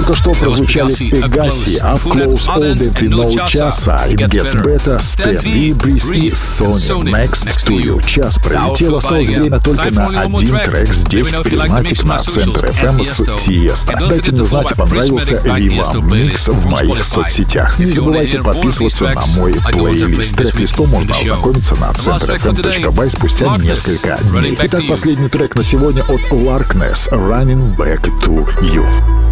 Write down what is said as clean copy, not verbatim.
Только что прозвучали Pegassi, Up Close, All That You Know, Часа, It Gets Better, Stan Libris и Sony Next to You. Час пролетел, осталось время только на один трек здесь, в Призматик на Центр FM с Тиеста. Дайте мне знать, понравился ли вам микс в моих соцсетях. Не забывайте подписываться на мой плейлист. Трек-листом можно ознакомиться на centrfm.by спустя несколько дней. Итак, последний трек на сегодня от Larkness, Running Back to You.